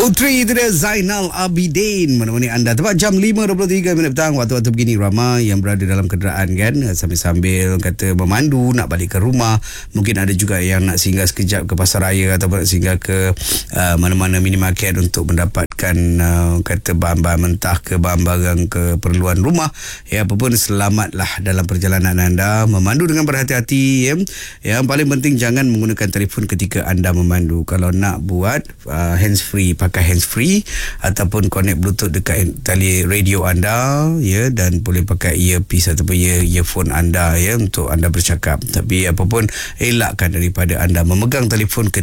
Putri itu dia, Zainal Abidin menemani anda tepat jam 5.23 minit petang. Waktu-waktu begini ramai yang berada dalam kenderaan kan, sambil-sambil kata memandu nak balik ke rumah. Mungkin ada juga yang nak singgah sekejap ke pasar raya ataupun nak singgah ke mana-mana minimarket untuk mendapatkan kata bahan-bahan mentah ke bahan-bahan keperluan rumah. Ya, apa pun selamatlah dalam perjalanan anda. Memandu dengan berhati-hati ya. Yang paling penting jangan menggunakan telefon ketika anda memandu. Kalau nak buat hands free, pakai hands free ataupun connect bluetooth dekat tali radio anda ya, dan boleh pakai earpiece ataupun earphone anda ya untuk anda bercakap. Tapi apapun elakkan daripada anda memegang telefon